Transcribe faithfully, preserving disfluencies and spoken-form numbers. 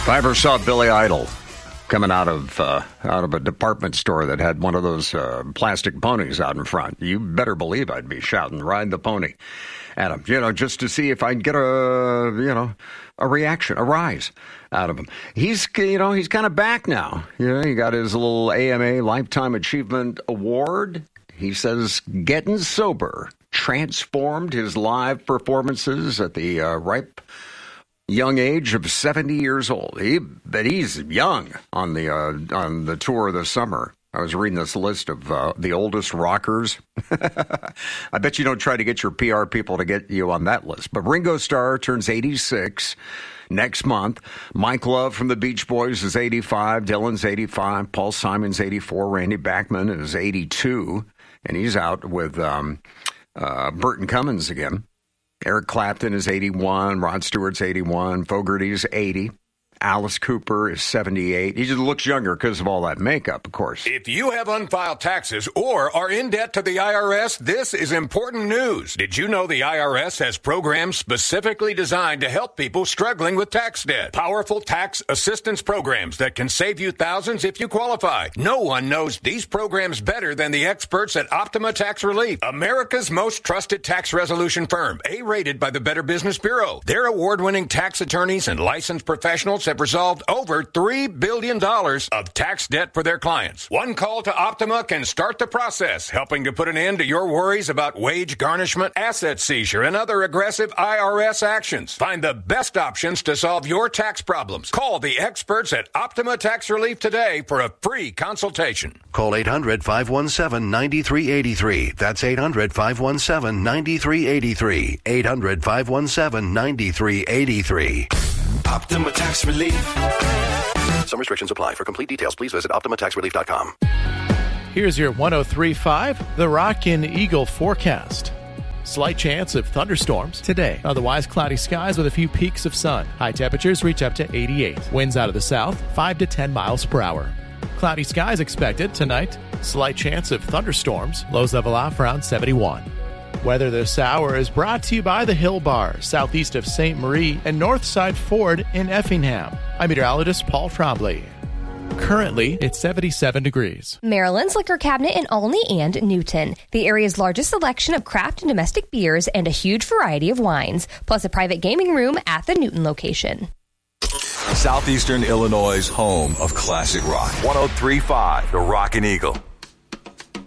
If I ever saw Billy Idol coming out of uh, out of a department store that had one of those uh, plastic ponies out in front, you better believe I'd be shouting, "Ride the pony," at him, you know, just to see if I can get a, you know, a reaction, a rise out of him. He's, you know, he's kind of back now. You know, he got his little A M A Lifetime Achievement Award. He says getting sober transformed his live performances at the uh, ripe young age of seventy years old. He, but he's young on the uh, on the tour this summer. I was reading this list of uh, the oldest rockers. I bet you don't try to get your P R people to get you on that list. But Ringo Starr turns eighty-six next month. Mike Love from the Beach Boys is eighty-five. Dylan's eighty-five. Paul Simon's eighty-four. Randy Bachman is eighty-two. And he's out with um, uh, Burton Cummins again. Eric Clapton is eighty-one. Rod Stewart's eighty-one. Fogerty's eighty. Alice Cooper is seventy-eight. He just looks younger because of all that makeup, of course. If you have unfiled taxes or are in debt to the I R S, this is important news. Did you know the I R S has programs specifically designed to help people struggling with tax debt? Powerful tax assistance programs that can save you thousands if you qualify. No one knows these programs better than the experts at Optima Tax Relief, America's most trusted tax resolution firm, A-rated by the Better Business Bureau. Their award-winning tax attorneys and licensed professionals have resolved over three billion dollars of tax debt for their clients. One call to Optima can start the process, helping to put an end to your worries about wage garnishment, asset seizure, and other aggressive I R S actions. Find the best options to solve your tax problems. Call the experts at Optima Tax Relief today for a free consultation. Call eight hundred, five one seven, nine three eight three. That's eight hundred, five one seven, nine three eight three. eight hundred, five one seven, nine three eight three. Optima Tax Relief. Some restrictions apply. For complete details, please visit optima tax relief dot com. Here's your one oh three point five, the Rockin' Eagle forecast. Slight chance of thunderstorms today. Otherwise, cloudy skies with a few peaks of sun. High temperatures reach up to eighty-eight. Winds out of the south, five to ten miles per hour. Cloudy skies expected tonight. Slight chance of thunderstorms. Lows level off around seventy-one. Weather this hour is brought to you by the Hill Bar, southeast of Saint Marie, and Northside Ford in Effingham. I'm meteorologist Paul Trombley. Currently, it's seventy-seven degrees. Maryland's Liquor Cabinet in Olney and Newton. The area's largest selection of craft and domestic beers and a huge variety of wines, plus a private gaming room at the Newton location. Southeastern Illinois' home of classic rock. one oh three point five, the Rockin' Eagle.